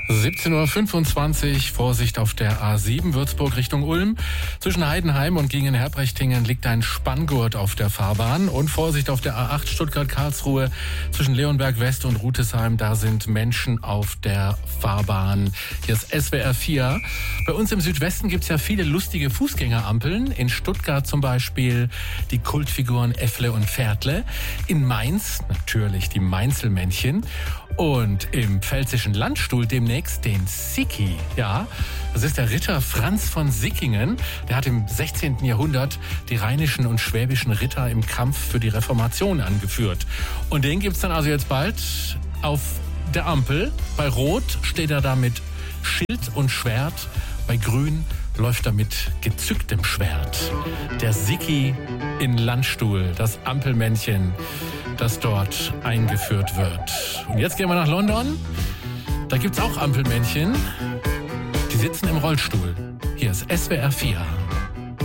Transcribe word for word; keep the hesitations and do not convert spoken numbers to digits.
siebzehn Uhr fünfundzwanzig, Vorsicht auf der A sieben Würzburg Richtung Ulm. Zwischen Heidenheim und Gingen-Herbrechtingen liegt ein Spanngurt auf der Fahrbahn. Und Vorsicht auf der A acht Stuttgart-Karlsruhe zwischen Leonberg West und Rütesheim. Da sind Menschen auf der Fahrbahn. Hier ist S W R vier. Bei uns im Südwesten gibt's ja viele lustige Fußgängerampeln. In Stuttgart zum Beispiel die Kultfiguren Äffle und Pferdle. In Mainz natürlich die Mainzelmännchen. Und im pfälzischen Landstuhl demnächst den Sicki. Ja, das ist der Ritter Franz von Sickingen. Der hat im sechzehnten Jahrhundert die rheinischen und schwäbischen Ritter im Kampf für die Reformation angeführt. Und den gibt's dann also jetzt bald auf der Ampel. Bei Rot steht er da mit Schild und Schwert. Bei Grün läuft er mit gezücktem Schwert. Der Sicki in Landstuhl, das Ampelmännchen, das dort eingeführt wird. Und jetzt gehen wir nach London. Da gibt's auch Ampelmännchen. Die sitzen im Rollstuhl. Hier ist S W R vier.